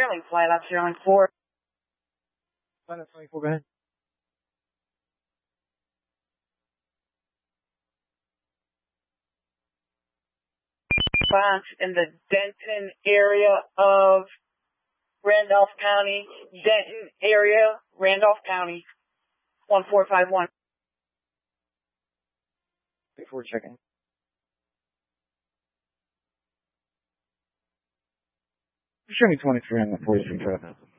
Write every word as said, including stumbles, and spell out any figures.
Charlie, flight up zero four. Flight up twenty-four, go ahead. Fox in the Denton area of Randolph County, Denton area, Randolph County, one four five one. Before checking. Show me twenty-three on the forty-three traffic.